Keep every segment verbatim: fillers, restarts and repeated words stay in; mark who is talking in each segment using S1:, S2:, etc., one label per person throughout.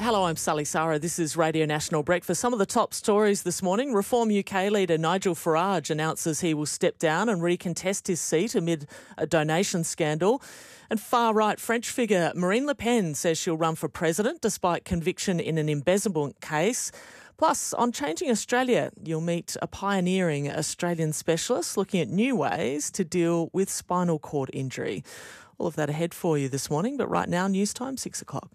S1: Hello, I'm Sally Sara. This is Radio National Breakfast. Some of the top stories this morning. Reform U K leader Nigel Farage announces he will step down and recontest his seat amid a donation scandal. And far-right French figure Marine Le Pen says she'll run for president despite conviction in an embezzlement case. Plus, on Changing Australia, you'll meet a pioneering Australian specialist looking at new ways to deal with spinal cord injury. All of that ahead for you this morning, but right now, news time, six o'clock.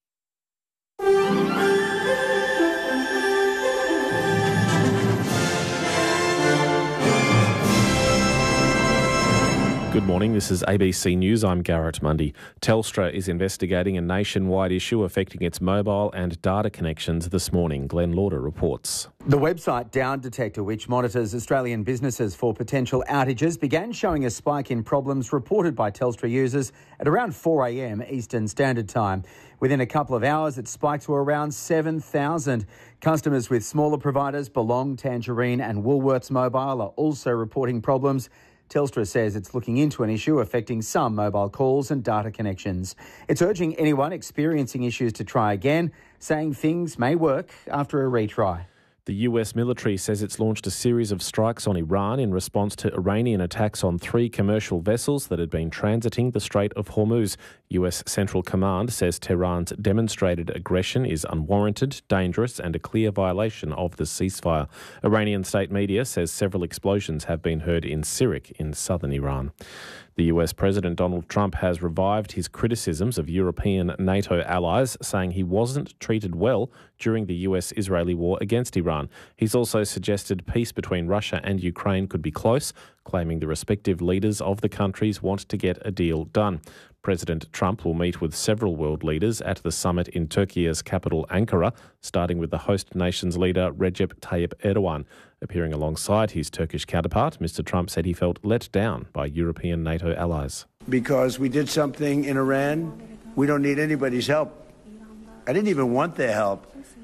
S2: Good morning, this is A B C News. I'm Garrett Mundy. Telstra is investigating a nationwide issue affecting its mobile and data connections this morning. Glenn Lauder reports.
S3: The website Down Detector, which monitors Australian businesses for potential outages, began showing a spike in problems reported by Telstra users at around four a.m. Eastern Standard Time. Within a couple of hours, it spiked to around seven thousand. Customers with smaller providers, Belong, Tangerine and Woolworths Mobile, are also reporting problems. Telstra says it's looking into an issue affecting some mobile calls and data connections. It's urging anyone experiencing issues to try again, saying things may work after a retry.
S2: The U S military says it's launched a series of strikes on Iran in response to Iranian attacks on three commercial vessels that had been transiting the Strait of Hormuz. U S Central Command says Tehran's demonstrated aggression is unwarranted, dangerous and a clear violation of the ceasefire. Iranian state media says several explosions have been heard in Sirik in southern Iran. The U S President Donald Trump has revived his criticisms of European NATO allies, saying he wasn't treated well during the U S-Israeli war against Iran. He's also suggested peace between Russia and Ukraine could be close, claiming the respective leaders of the countries want to get a deal done. President Trump will meet with several world leaders at the summit in Turkey's capital Ankara, starting with the host nation's leader Recep Tayyip Erdogan. Appearing alongside his Turkish counterpart, Mister Trump said he felt let down by European NATO allies.
S4: Because we did something in Iran, we don't need anybody's help. I didn't even want their help,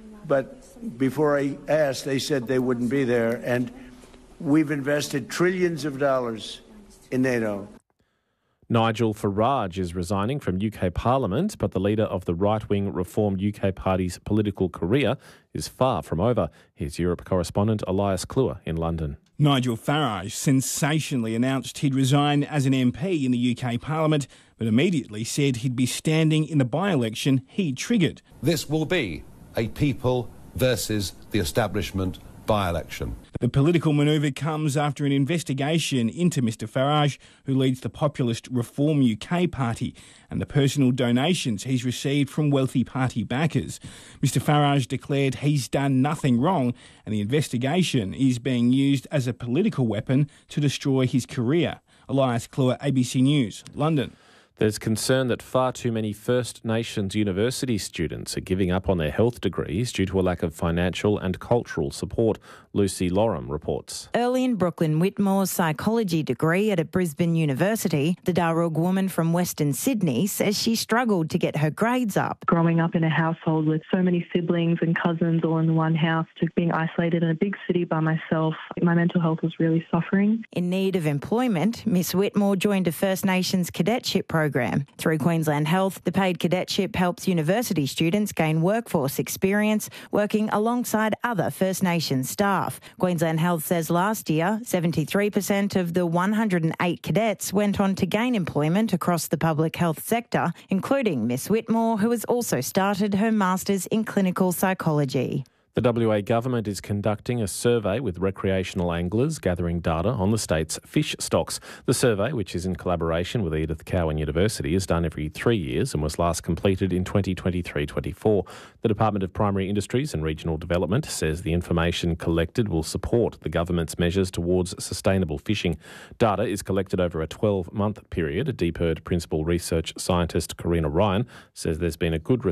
S4: but before I asked, they said they wouldn't be there, and we've invested trillions of dollars in NATO.
S2: Nigel Farage is resigning from U K Parliament, but the leader of the right-wing Reform U K Party's political career is far from over. Here's Europe correspondent Elias Kluwer in London.
S5: Nigel Farage sensationally announced he'd resign as an M P in the U K Parliament, but immediately said he'd be standing in the by-election he triggered.
S6: This will be a people versus the establishment by-election.
S5: The political manoeuvre comes after an investigation into Mister Farage, who leads the populist Reform U K Party, and the personal donations he's received from wealthy party backers. Mister Farage declared he's done nothing wrong, and the investigation is being used as a political weapon to destroy his career. Elias Kluwer, A B C News, London.
S2: There's concern that far too many First Nations university students are giving up on their health degrees due to a lack of financial and cultural support. Lucy Lorem reports.
S7: Early in Brooklyn Whitmore's psychology degree at a Brisbane University, the Darug woman from Western Sydney says she struggled to get her grades up.
S8: Growing up in a household with so many siblings and cousins all in one house, to being isolated in a big city by myself, my mental health was really suffering.
S7: In need of employment, Miss Whitmore joined a First Nations cadetship program. Through Queensland Health, the paid cadetship helps university students gain workforce experience working alongside other First Nations staff. Queensland Health says last year, seventy-three percent of the one hundred eight cadets went on to gain employment across the public health sector, including Miss Whitmore, who has also started her Masters in Clinical Psychology.
S2: The W A government is conducting a survey with recreational anglers, gathering data on the state's fish stocks. The survey, which is in collaboration with Edith Cowan University, is done every three years and was last completed in twenty twenty-three twenty-four. The Department of Primary Industries and Regional Development says the information collected will support the government's measures towards sustainable fishing. Data is collected over a twelve-month period. Deep Erd Principal Research Scientist Karina Ryan says there's been a good